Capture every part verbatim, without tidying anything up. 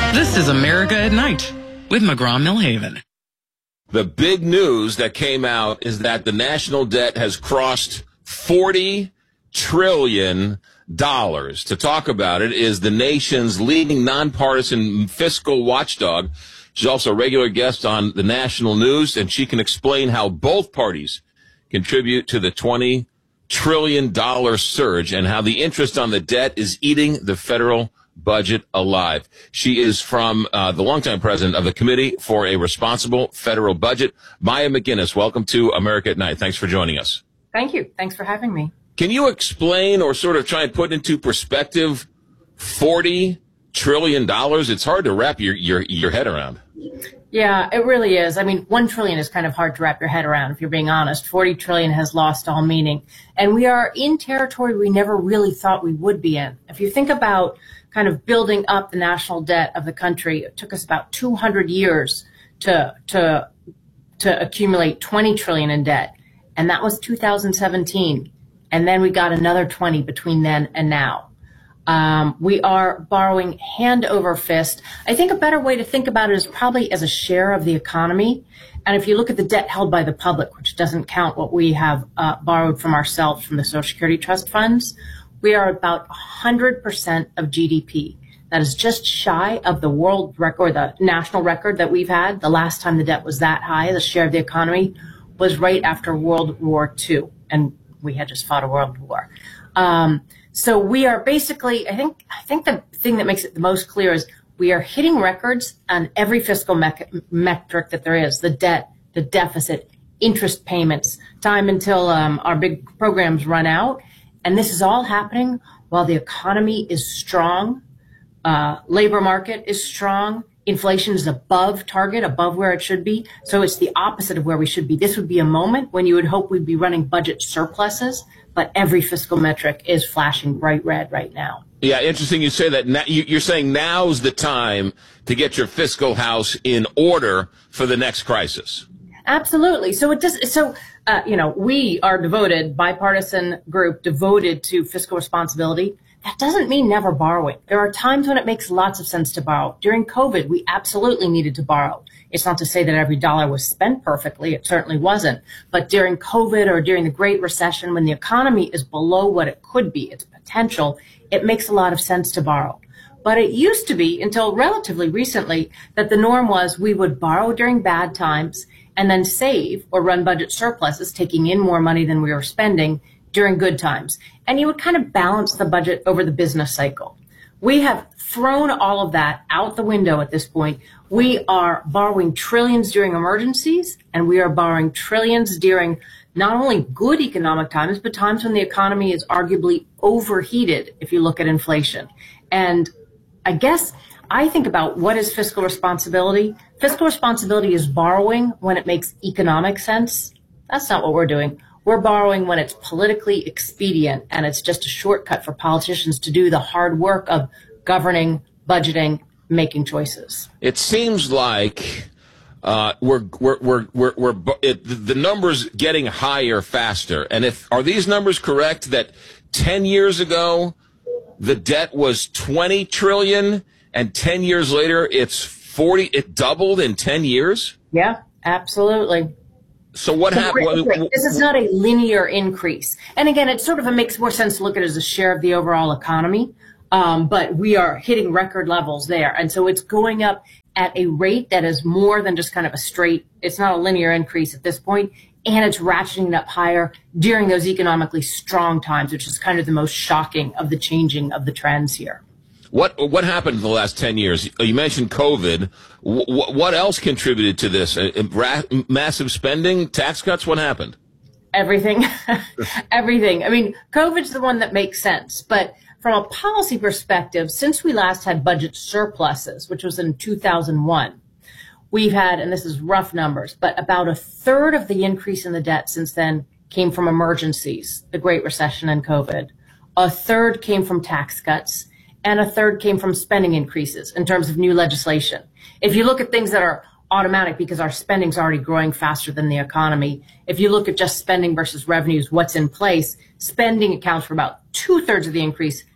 This is America at Night with McGraw-Millhaven. The big news that came out is that the national debt has crossed forty trillion dollars. To talk about it is the nation's leading nonpartisan fiscal watchdog. She's also a regular guest on the national news, and she can explain how both parties contribute to the twenty trillion dollars surge and how the interest on the debt is eating the federal budget alive. She is from uh, the longtime president of the Committee for a Responsible Federal Budget, Maya McGuinness. Welcome to America at Night. Thanks for joining us. Thank you. Thanks for having me. Can you explain or sort of try and put into perspective forty trillion dollars? It's hard to wrap your, your, your head around. Yeah, it really is. I mean, one trillion is kind of hard to wrap your head around, if you're being honest. forty trillion has lost all meaning. And we are in territory we never really thought we would be in. If you think about kind of building up the national debt of the country, it took us about two hundred years to, to, to accumulate twenty trillion in debt. And that was two thousand seventeen. And then we got another twenty between then and now. Um, we are borrowing hand over fist. I think a better way to think about it is probably as a share of the economy. And if you look at the debt held by the public, which doesn't count what we have uh, borrowed from ourselves from the Social Security trust funds, we are about one hundred percent of G D P. That is just shy of the world record, the national record that we've had. The last time the debt was that high, the share of the economy, was right after World War Two. And we had just fought a world war. Um, so we are basically, I think, I think the thing that makes it the most clear is we are hitting records on every fiscal mec- metric that there is: the debt, the deficit, interest payments, time until um, our big programs run out. And this is all happening while the economy is strong, uh, labor market is strong, inflation is above target, above where it should be. So it's the opposite of where we should be. This would be a moment when you would hope we'd be running budget surpluses, but every fiscal metric is flashing bright red right now. Yeah, interesting you say that. Now, you're saying now's the time to get your fiscal house in order for the next crisis. Absolutely. So it does. So, uh, you know, we are devoted, bipartisan group devoted to fiscal responsibility. That doesn't mean never borrowing. There are times when it makes lots of sense to borrow. During COVID, we absolutely needed to borrow. It's not to say that every dollar was spent perfectly. It certainly wasn't. But during COVID or during the Great Recession, when the economy is below what it could be, its potential, it makes a lot of sense to borrow. But it used to be, until relatively recently, that the norm was we would borrow during bad times and then save or run budget surpluses, taking in more money than we were spending during good times. And you would kind of balance the budget over the business cycle. We have thrown all of that out the window at this point. We are borrowing trillions during emergencies, and we are borrowing trillions during not only good economic times, but times when the economy is arguably overheated, if you look at inflation. And I guess I think about what is fiscal responsibility. Fiscal responsibility is borrowing when it makes economic sense. That's not what we're doing. We're borrowing when it's politically expedient, and it's just a shortcut for politicians to do the hard work of governing, budgeting, making choices. It seems like uh, we're we're we're we're, we're it, the numbers getting higher faster. And if are these numbers correct that ten years ago the debt was twenty trillion, and ten years later it's forty? It doubled in ten years. Yeah, absolutely. So what happened? This is not a linear increase. And again, it sort of it makes more sense to look at it as a share of the overall economy. Um, but we are hitting record levels there. And so it's going up at a rate that is more than just kind of a straight, it's not a linear increase at this point, and it's ratcheting up higher during those economically strong times, which is kind of the most shocking of the changing of the trends here. What what happened in the last ten years? You mentioned COVID. W- what else contributed to this? Uh, ra- massive spending, tax cuts? What happened? Everything. Everything. I mean, COVID's the one that makes sense. But from a policy perspective, since we last had budget surpluses, which was in two thousand one, we've had, and this is rough numbers, but about a third of the increase in the debt since then came from emergencies, the Great Recession and COVID. A third came from tax cuts, and a third came from spending increases in terms of new legislation. If you look at things that are automatic because our spending's already growing faster than the economy, if you look at just spending versus revenues, what's in place, spending accounts for about two thirds of the increase.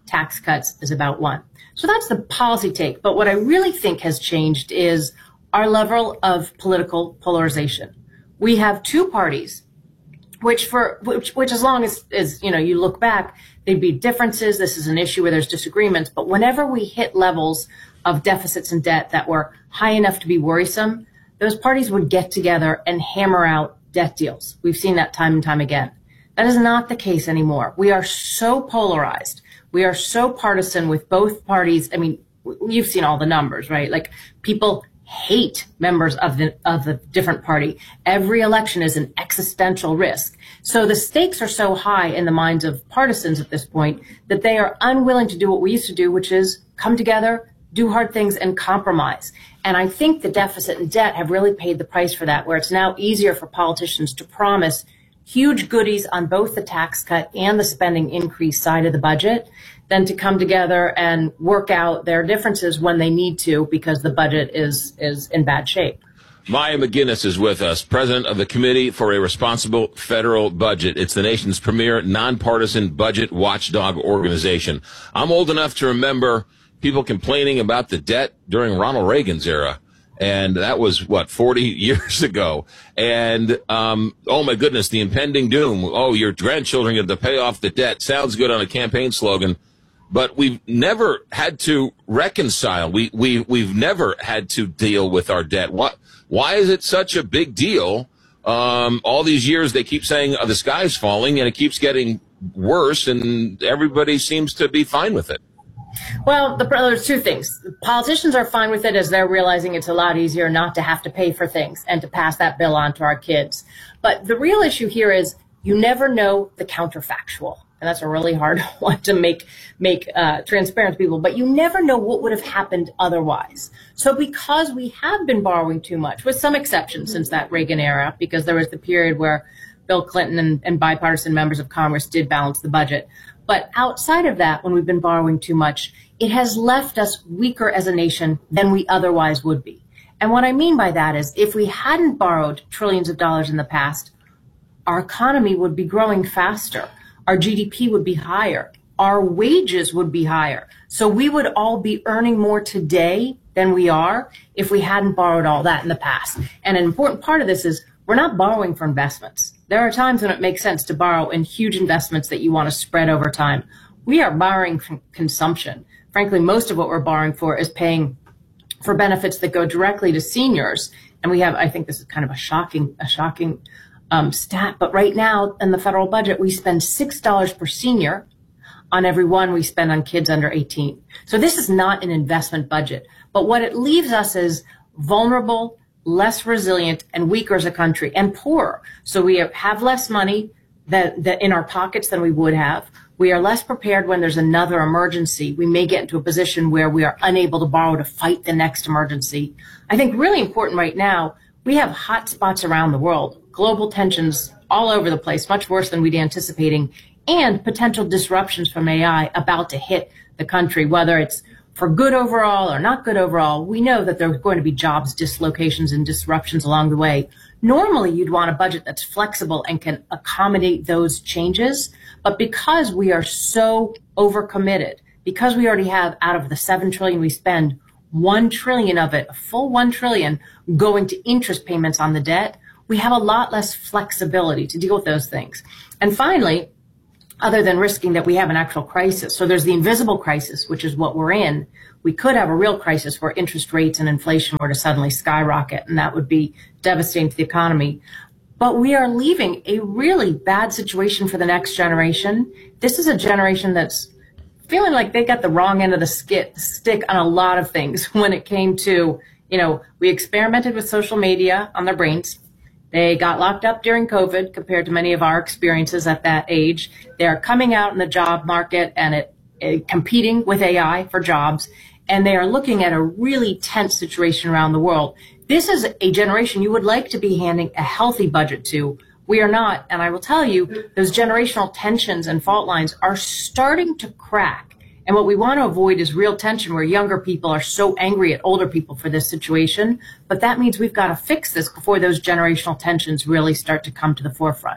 tax cuts is about one. So that's the policy take. But what I really think has changed is our level of political polarization. We have two parties, which for which, which as long as, as you know, you look back, there'd be differences. This is an issue where there's disagreements. But whenever we hit levels of deficits and debt that were high enough to be worrisome, those parties would get together and hammer out debt deals. We've seen that time and time again. That is not the case anymore. We are so polarized. We are so partisan with both parties. I mean, you've seen all the numbers, right? Like, people hate members of the of the different party. Every election is an existential risk. So the stakes are so high in the minds of partisans at this point that they are unwilling to do what we used to do, which is come together, do hard things, and compromise. And I think the deficit and debt have really paid the price for that, where it's now easier for politicians to promise huge goodies on both the tax cut and the spending increase side of the budget than to come together and work out their differences when they need to, because the budget is is in bad shape. Maya McGinnis is with us, president of the Committee for a Responsible Federal Budget. It's the nation's premier nonpartisan budget watchdog organization. I'm old enough to remember people complaining about the debt during Ronald Reagan's era. And that was, what, forty years ago. And, um, oh, my goodness, the impending doom. Oh, your grandchildren get to pay off the debt. Sounds good on a campaign slogan. But we've never had to reconcile. We, we, we've never had to deal with our debt. What, why is it such a big deal? Um, all these years they keep saying oh, the sky's falling, and it keeps getting worse, and everybody seems to be fine with it. Well, the, there's two things. Politicians are fine with it as they're realizing it's a lot easier not to have to pay for things and to pass that bill on to our kids. But the real issue here is you never know the counterfactual. And that's a really hard one to make make uh, transparent to people. But you never know what would have happened otherwise. So because we have been borrowing too much, with some exceptions since that Reagan era, because there was the period where Bill Clinton and, and bipartisan members of Congress did balance the budget. But outside of that, when we've been borrowing too much, it has left us weaker as a nation than we otherwise would be. And what I mean by that is if we hadn't borrowed trillions of dollars in the past, our economy would be growing faster. Our G D P would be higher. Our wages would be higher. So we would all be earning more today than we are if we hadn't borrowed all that in the past. And an important part of this is we're not borrowing for investments. There are times when it makes sense to borrow in huge investments that you want to spread over time. We are borrowing for consumption. Frankly, most of what we're borrowing for is paying for benefits that go directly to seniors. And we have, I think this is kind of a shocking, a shocking um, stat, but right now in the federal budget, we spend six dollars per senior on every one we spend on kids under eighteen. So this is not an investment budget, but what it leaves us is vulnerable, less resilient, and weaker as a country, and poorer. So we have less money that, that in our pockets than we would have. We are less prepared when there's another emergency. We may get into a position where we are unable to borrow to fight the next emergency. I think really important right now, we have hot spots around the world, global tensions all over the place, much worse than we'd anticipating, and potential disruptions from A I about to hit the country, whether it's for good overall or not good overall. We know that there are going to be jobs dislocations and disruptions along the way. Normally, you'd want a budget that's flexible and can accommodate those changes. But because we are so overcommitted, because we already have out of the seven trillion dollars we spend, one trillion of it, a full one trillion going to interest payments on the debt, we have a lot less flexibility to deal with those things. And finally, other than risking that we have an actual crisis. So there's the invisible crisis, which is what we're in. We could have a real crisis where interest rates and inflation were to suddenly skyrocket, and that would be devastating to the economy. But we are leaving a really bad situation for the next generation. This is a generation that's feeling like they got the wrong end of the skit, stick on a lot of things when it came to, you know, we experimented with social media on their brains. They got locked up during COVID compared to many of our experiences at that age. They're coming out in the job market and it, it, competing with A I for jobs. And they are looking at a really tense situation around the world. This is a generation you would like to be handing a healthy budget to. We are not. And I will tell you, those generational tensions and fault lines are starting to crack. And what we want to avoid is real tension where younger people are so angry at older people for this situation. But that means we've got to fix this before those generational tensions really start to come to the forefront.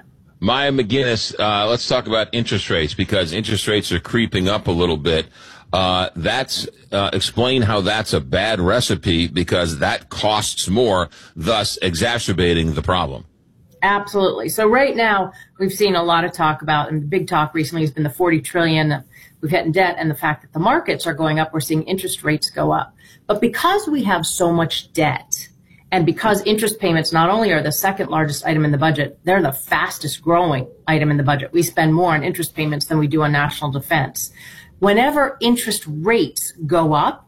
Maya McGinnis, uh, let's talk about interest rates, because interest rates are creeping up a little bit. Uh, that's, uh, explain how that's a bad recipe, because that costs more, thus exacerbating the problem. Absolutely. So right now, we've seen a lot of talk about, and the big talk recently has been the forty trillion we've hit in debt, and the fact that the markets are going up. We're seeing interest rates go up. But because we have so much debt, and because interest payments not only are the second largest item in the budget, they're the fastest growing item in the budget. We spend more on interest payments than we do on national defense. Whenever interest rates go up,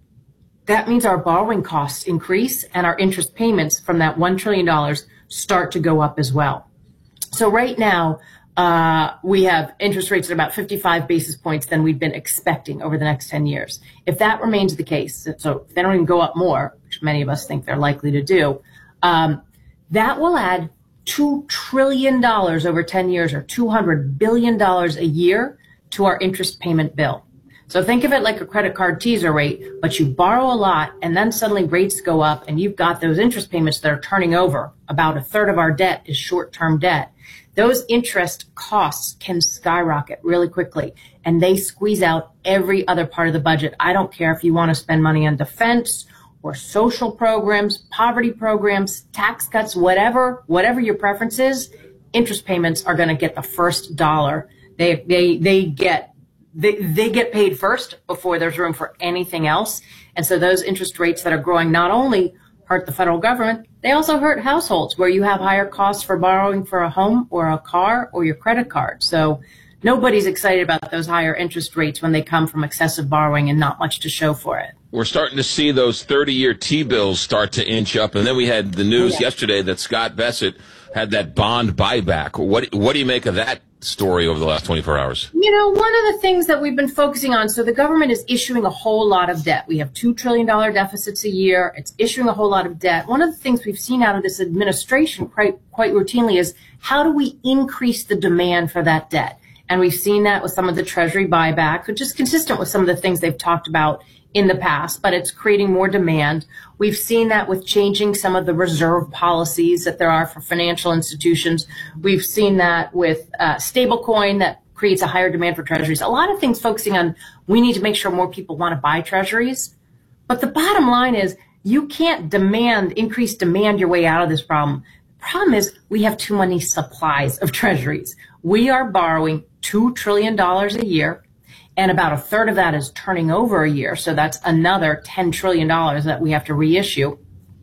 that means our borrowing costs increase, and our interest payments from that one trillion dollars start to go up as well. So right now, uh, we have interest rates at about fifty-five basis points than we've been expecting over the next ten years. If that remains the case, so if they don't even go up more, which many of us think they're likely to do, um, that will add two trillion dollars over ten years, or two hundred billion dollars a year, to our interest payment bill. So think of it like a credit card teaser rate, but you borrow a lot and then suddenly rates go up and you've got those interest payments that are turning over. About a third of our debt is short-term debt. Those interest costs can skyrocket really quickly, and they squeeze out every other part of the budget. I don't care if you want to spend money on defense or social programs, poverty programs, tax cuts, whatever, whatever your preference is, interest payments are going to get the first dollar. They, they, they get They, they get paid first before there's room for anything else. And so those interest rates that are growing not only hurt the federal government, they also hurt households where you have higher costs for borrowing for a home or a car or your credit card. So nobody's excited about those higher interest rates when they come from excessive borrowing and not much to show for it. We're starting to see those thirty-year T-bills start to inch up. And then we had the news yeah. yesterday that Scott Bessent had that bond buyback. What, what do you make of that story over the last twenty-four hours? You know, one of the things that we've been focusing on, so the government is issuing a whole lot of debt. We have two trillion dollars deficits a year. It's issuing a whole lot of debt. One of the things we've seen out of this administration quite, quite routinely is how do we increase the demand for that debt? And we've seen that with some of the Treasury buybacks, which is consistent with some of the things they've talked about in the past, but it's creating more demand. We've seen that with changing some of the reserve policies that there are for financial institutions. We've seen that with uh, stablecoin that creates a higher demand for treasuries. A lot of things focusing on we need to make sure more people want to buy treasuries. But the bottom line is you can't demand, increase demand your way out of this problem. The problem is we have too many supplies of treasuries. We are borrowing two trillion dollars a year, and about a third of that is turning over a year. So that's another ten trillion dollars that we have to reissue.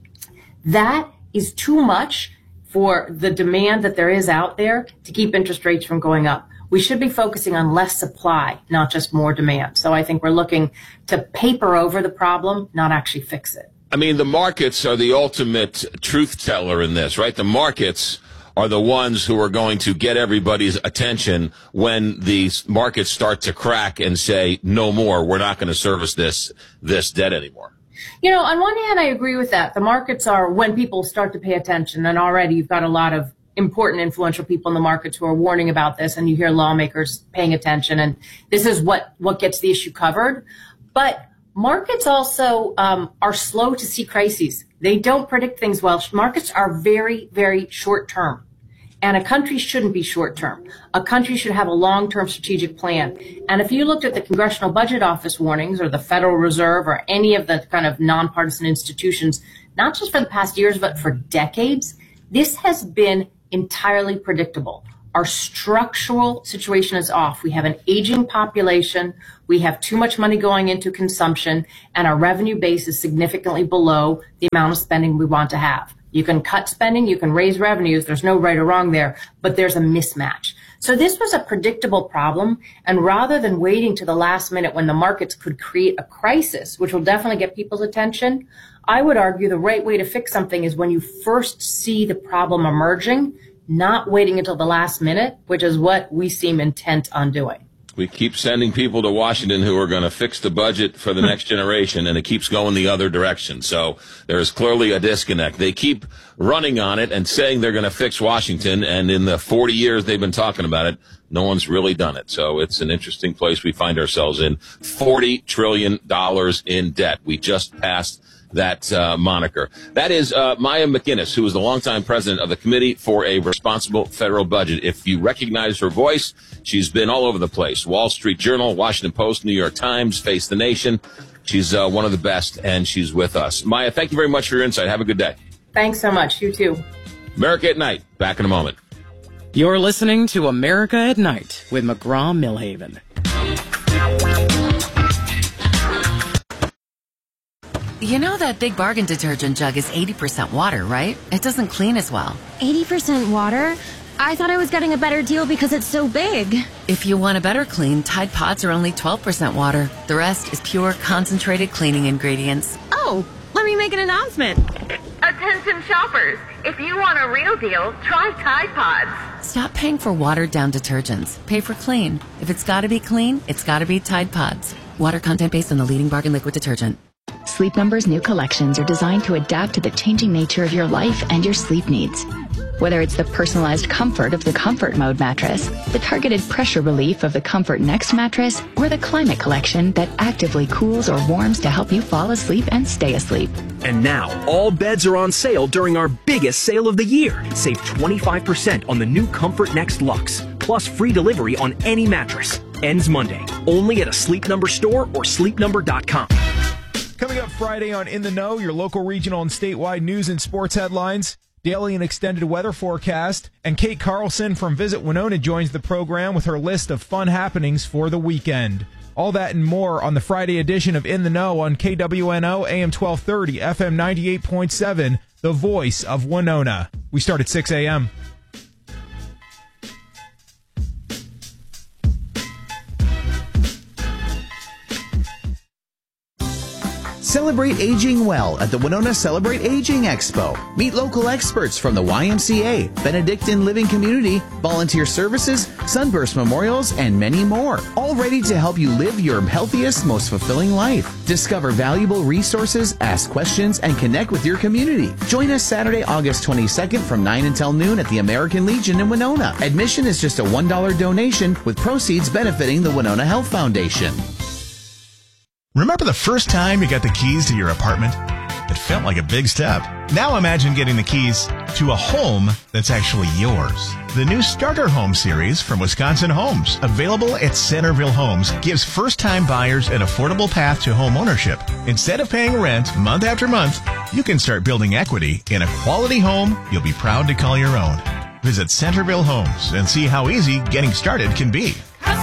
That is too much for the demand that there is out there to keep interest rates from going up. We should be focusing on less supply, not just more demand. So I think we're looking to paper over the problem, not actually fix it. I mean, the markets are the ultimate truth teller in this, right? The markets are the ones who are going to get everybody's attention when the markets start to crack and say, no more, we're not going to service this, this debt anymore. You know, on one hand, I agree with that. The markets are when people start to pay attention, and already you've got a lot of important, influential people in the markets who are warning about this, and you hear lawmakers paying attention, and this is what, what gets the issue covered. But markets also um, are slow to see crises. They don't predict things well. Markets are very, very short term. And a country shouldn't be short term. A country should have a long-term strategic plan. And if you looked at the Congressional Budget Office warnings or the Federal Reserve or any of the kind of nonpartisan institutions, not just for the past years, but for decades, this has been entirely predictable. Our structural situation is off. We have an aging population. We have too much money going into consumption, and our revenue base is significantly below the amount of spending we want to have. You can cut spending, you can raise revenues. There's no right or wrong there, but there's a mismatch. So this was a predictable problem. And rather than waiting to the last minute when the markets could create a crisis, which will definitely get people's attention, I would argue the right way to fix something is when you first see the problem emerging, not waiting until the last minute, which is what we seem intent on doing. We keep sending people to Washington who are going to fix the budget for the next generation, and it keeps going the other direction. So there is clearly a disconnect. They keep running on it and saying they're going to fix Washington, and in the forty years they've been talking about it, no one's really done it. So it's an interesting place we find ourselves in. forty trillion dollars in debt. We just passed that uh, moniker. That is uh, Maya McInnes, who is the longtime president of the Committee for a Responsible Federal Budget. If you recognize her voice, she's been all over the place. Wall Street Journal, Washington Post, New York Times, Face the Nation. She's uh, one of the best, and she's with us. Maya, thank you very much for your insight. Have a good day. Thanks so much. You too. America at Night. Back in a moment. You're listening to America at Night with McGraw-Milhaven. You know that Big Bargain detergent jug is eighty percent water, right? It doesn't clean as well. eighty percent water? I thought I was getting a better deal because it's so big. If you want a better clean, Tide Pods are only twelve percent water. The rest is pure, concentrated cleaning ingredients. Oh, let me make an announcement. Attention shoppers, if you want a real deal, try Tide Pods. Stop paying for watered-down detergents. Pay for clean. If it's gotta be clean, it's gotta be Tide Pods. Water content based on the leading bargain liquid detergent. Sleep Number's new collections are designed to adapt to the changing nature of your life and your sleep needs. Whether it's the personalized comfort of the Comfort Mode mattress, the targeted pressure relief of the Comfort Next mattress, or the Climate Collection that actively cools or warms to help you fall asleep and stay asleep. And now, all beds are on sale during our biggest sale of the year. Save twenty-five percent on the new Comfort Next Luxe, plus free delivery on any mattress. Ends Monday, only at a Sleep Number store or sleep number dot com. Coming up Friday on In the Know, your local, regional, and statewide news and sports headlines, daily and extended weather forecast, and Kate Carlson from Visit Winona joins the program with her list of fun happenings for the weekend. All that and more on the Friday edition of In the Know on K W N O, A M twelve thirty, F M ninety-eight point seven, the voice of Winona. We start at six a.m. Celebrate aging well at the Winona Celebrate Aging Expo. Meet local experts from the Y M C A, Benedictine Living Community, Volunteer Services, Sunburst Memorials, and many more. All ready to help you live your healthiest, most fulfilling life. Discover valuable resources, ask questions, and connect with your community. Join us Saturday, August twenty-second from nine until noon at the American Legion in Winona. Admission is just a one dollar donation with proceeds benefiting the Winona Health Foundation. Remember the first time you got the keys to your apartment? It felt like a big step. Now imagine getting the keys to a home that's actually yours. The new Starter Home series from Wisconsin Homes, available at Centerville Homes, gives first-time buyers an affordable path to home ownership. Instead of paying rent month after month, you can start building equity in a quality home you'll be proud to call your own. Visit Centerville Homes and see how easy getting started can be.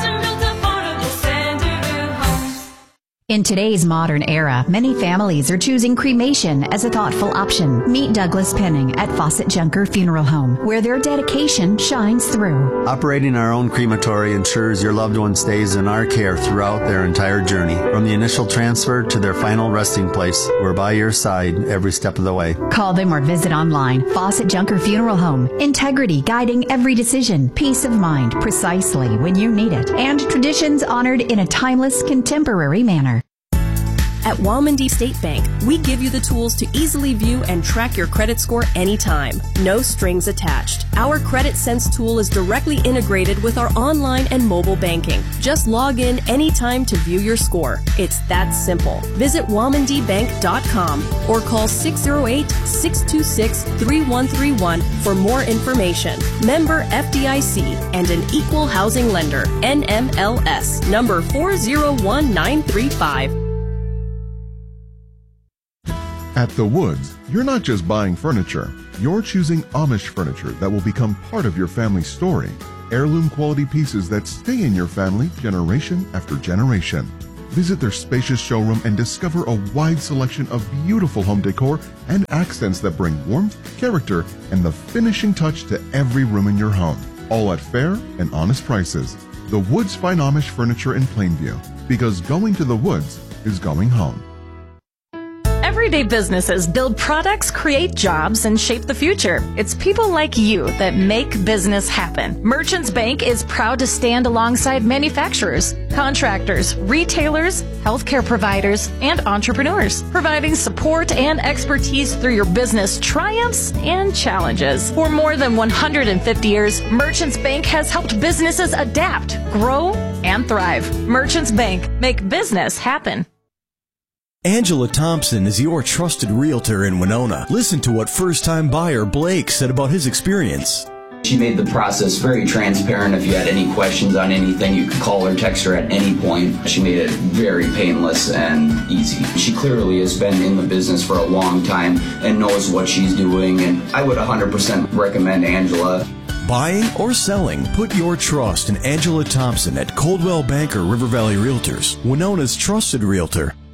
In today's modern era, many families are choosing cremation as a thoughtful option. Meet Douglas Penning at Fawcett Junker Funeral Home, where their dedication shines through. Operating our own crematory ensures your loved one stays in our care throughout their entire journey. From the initial transfer to their final resting place, we're by your side every step of the way. Call them or visit online. Fawcett Junker Funeral Home. Integrity guiding every decision. Peace of mind precisely when you need it. And traditions honored in a timeless, contemporary manner. At Walmondie State Bank, we give you the tools to easily view and track your credit score anytime. No strings attached. Our Credit Sense tool is directly integrated with our online and mobile banking. Just log in anytime to view your score. It's that simple. Visit walmondie bank dot com or call six oh eight, six two six, three one three one for more information. Member F D I C and an equal housing lender. N M L S number four zero one nine three five. At The Woods, you're not just buying furniture. You're choosing Amish furniture that will become part of your family's story. Heirloom quality pieces that stay in your family generation after generation. Visit their spacious showroom and discover a wide selection of beautiful home decor and accents that bring warmth, character, and the finishing touch to every room in your home. All at fair and honest prices. The Woods find Amish furniture in Plainview, because going to The Woods is going home. Everyday businesses build products, create jobs, and shape the future. It's people like you that make business happen. Merchants Bank is proud to stand alongside manufacturers, contractors, retailers, healthcare providers, and entrepreneurs, providing support and expertise through your business triumphs and challenges. For more than one hundred fifty years, Merchants Bank has helped businesses adapt, grow, and thrive. Merchants Bank, make business happen. Angela Thompson is your trusted realtor in Winona. Listen to what first-time buyer Blake said about his experience. She made the process very transparent. If you had any questions on anything, you could call or text her at any point. She made it very painless and easy. She clearly has been in the business for a long time and knows what she's doing, and I would one hundred percent recommend Angela. Buying or selling, put your trust in Angela Thompson at Coldwell Banker River Valley Realtors, Winona's trusted realtor.